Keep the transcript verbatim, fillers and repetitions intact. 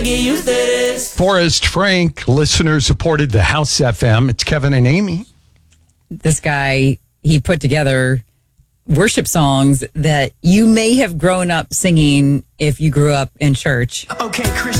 Forrest Frank, listener supported the House F M. It's Kevin and Amy. This guy, he put together worship songs that you may have grown up singing if you grew up in church. Okay, Chris.